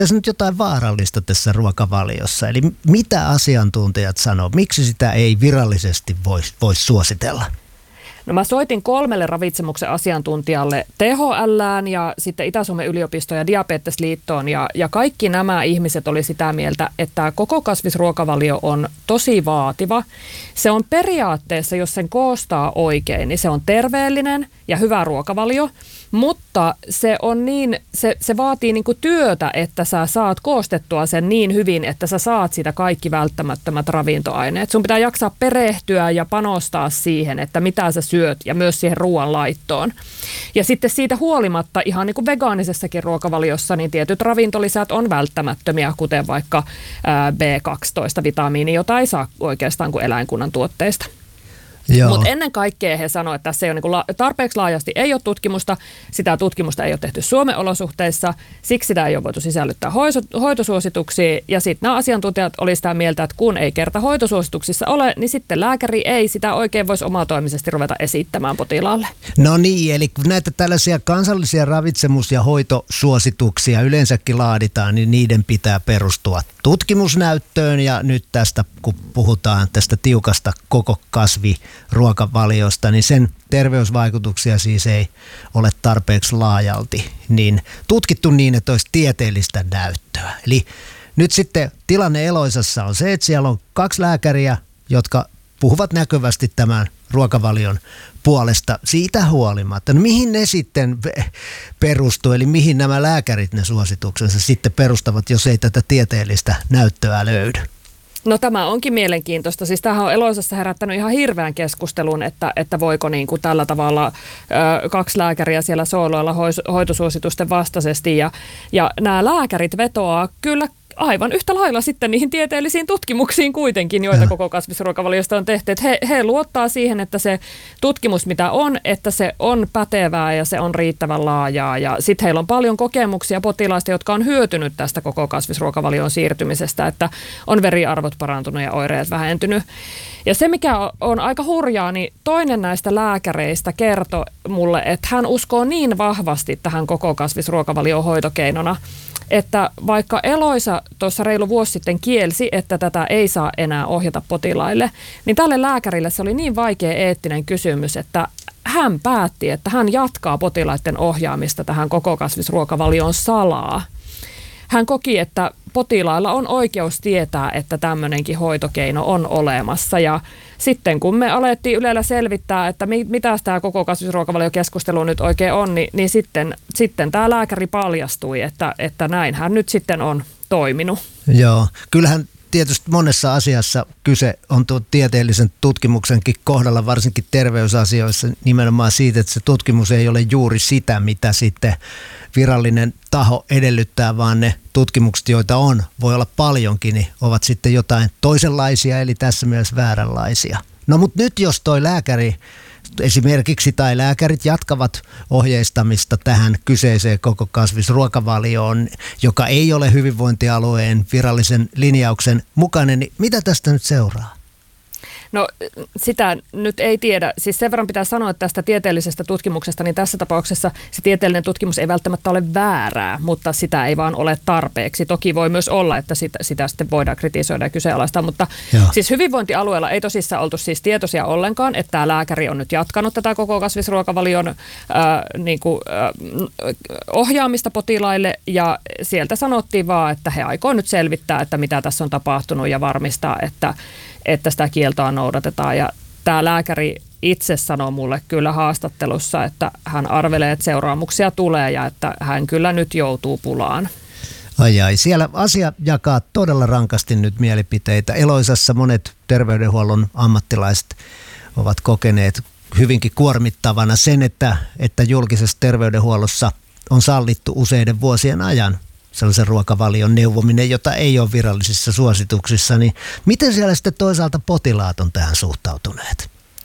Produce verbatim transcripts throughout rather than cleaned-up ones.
Tässä nyt jotain vaarallista tässä ruokavaliossa. Eli mitä asiantuntijat sanoo? Miksi sitä ei virallisesti voisi vois suositella? No mä soitin kolmelle ravitsemuksen asiantuntijalle, T H L:ään ja sitten Itä-Suomen yliopistoon ja Diabetesliittoon. Ja, ja kaikki nämä ihmiset oli sitä mieltä, että koko kasvisruokavalio on tosi vaativa. Se on periaatteessa, jos sen koostaa oikein, niin se on terveellinen ja hyvä ruokavalio. Mutta se, on niin, se, se vaatii niinku työtä, että sä saat koostettua sen niin hyvin, että sä saat sitä kaikki välttämättömät ravintoaineet. Sun pitää jaksaa perehtyä ja panostaa siihen, että mitä sä syöt ja myös siihen ruoanlaittoon. Ja sitten siitä huolimatta ihan niin kuin vegaanisessakin ruokavaliossa niin tietyt ravintolisät on välttämättömiä, kuten vaikka B kaksitoista-vitamiini, jota ei saa oikeastaan kuin eläinkunnan tuotteista. Mutta ennen kaikkea he sanoivat, että tässä ei ole niin la- tarpeeksi laajasti ei ole tutkimusta, sitä tutkimusta ei ole tehty Suomen olosuhteissa, siksi sitä ei ole voitu sisällyttää hoiso- hoitosuosituksiin. Ja sitten nämä asiantuntijat olivat sitä mieltä, että kun ei kerta hoitosuosituksissa ole, niin sitten lääkäri ei sitä oikein voisi omatoimisesti ruveta esittämään potilaalle. No niin, eli kun näitä tällaisia kansallisia ravitsemus- ja hoitosuosituksia yleensäkin laaditaan, niin niiden pitää perustua tutkimusnäyttöön. Ja nyt tästä, kun puhutaan tästä tiukasta koko kasvi ruokavaliosta, niin sen terveysvaikutuksia siis ei ole tarpeeksi laajalti niin tutkittu niin, että olisi tieteellistä näyttöä. Eli nyt sitten tilanne Eloisassa on se, että siellä on kaksi lääkäriä, jotka puhuvat näkyvästi tämän ruokavalion puolesta siitä huolimatta. No mihin ne sitten perustuu, eli mihin nämä lääkärit ne suosituksensa sitten perustavat, jos ei tätä tieteellistä näyttöä löydy? No tämä onkin mielenkiintoista. Siis tämähän on Eloisassa herättänyt ihan hirveän keskustelun, että, että voiko niin kuin tällä tavalla ö, kaksi lääkäriä siellä sooloilla hoitosuositusten vastaisesti. Ja, ja nämä lääkärit vetoaa kyllä aivan yhtä lailla sitten niihin tieteellisiin tutkimuksiin kuitenkin, joita koko kasvisruokavaliosta on tehty. He, he luottaa siihen, että se tutkimus mitä on, että se on pätevää ja se on riittävän laajaa. Ja sitten heillä on paljon kokemuksia potilaista, jotka on hyötynyt tästä koko kasvisruokavalion siirtymisestä, että on veriarvot parantunut ja oireet vähentynyt. Ja se, mikä on aika hurjaa, niin toinen näistä lääkäreistä kertoi mulle, että hän uskoo niin vahvasti tähän koko kasvisruokavalion hoitokeinona, että vaikka Eloisa tuossa reilu vuosi sitten kielsi, että tätä ei saa enää ohjata potilaille, niin tälle lääkärille se oli niin vaikea eettinen kysymys, että hän päätti, että hän jatkaa potilaiden ohjaamista tähän koko kasvisruokavalioon salaa. Hän koki, että potilailla on oikeus tietää, että tämmöinenkin hoitokeino on olemassa. Ja sitten kun me alettiin Ylellä selvittää, että mi- mitä tämä koko kasvisruokavaliokeskustelu nyt oikein on, niin, niin sitten, sitten tämä lääkäri paljastui, että, että näin hän nyt sitten on toiminut. Joo, kyllähän tietysti monessa asiassa kyse on tuon tieteellisen tutkimuksenkin kohdalla, varsinkin terveysasioissa nimenomaan siitä, että se tutkimus ei ole juuri sitä, mitä sitten virallinen taho edellyttää, vaan ne tutkimukset, joita on, voi olla paljonkin, niin ovat sitten jotain toisenlaisia, eli tässä myös vääränlaisia. No mutta nyt jos toi lääkäri esimerkiksi tai lääkärit jatkavat ohjeistamista tähän kyseiseen koko kasvisruokavalioon, joka ei ole hyvinvointialueen virallisen linjauksen mukainen, niin mitä tästä nyt seuraa? No sitä nyt ei tiedä. Siis sen verran pitää sanoa, että tästä tieteellisestä tutkimuksesta, niin tässä tapauksessa se tieteellinen tutkimus ei välttämättä ole väärää, mutta sitä ei vaan ole tarpeeksi. Toki voi myös olla, että sitä, sitä sitten voidaan kritisoida ja kyseenalaistaa, mutta Joo. siis hyvinvointialueella ei tosissaan oltu siis tietoisia ollenkaan, että tämä lääkäri on nyt jatkanut tätä koko kasvisruokavalion äh, niin kuin, äh, ohjaamista potilaille ja sieltä sanottiin vaan, että he aikoo nyt selvittää, että mitä tässä on tapahtunut ja varmistaa, että että sitä kieltoa noudatetaan. Ja tämä lääkäri itse sanoo mulle kyllä haastattelussa, että hän arvelee, että seuraamuksia tulee ja että hän kyllä nyt joutuu pulaan. Ai ai, siellä asia jakaa todella rankasti nyt mielipiteitä. Eloisassa monet terveydenhuollon ammattilaiset ovat kokeneet hyvinkin kuormittavana sen, että, että julkisessa terveydenhuollossa on sallittu useiden vuosien ajan sellaisen ruokavalion neuvominen, jota ei ole virallisissa suosituksissa, niin miten siellä sitten toisaalta potilaat on tähän suhtautuneet?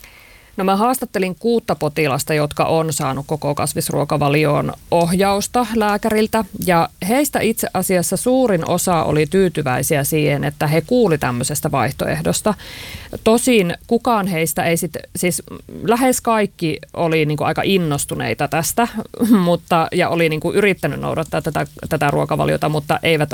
No mä haastattelin kuutta potilasta, jotka on saanut koko kasvisruokavalioon ohjausta lääkäriltä ja heistä itse asiassa suurin osa oli tyytyväisiä siihen, että he kuuli tämmöisestä vaihtoehdosta. Tosin kukaan heistä ei sitten, siis lähes kaikki oli niin kuin aika innostuneita tästä mutta, ja oli niin kuin yrittänyt noudattaa tätä, tätä ruokavaliota, mutta eivät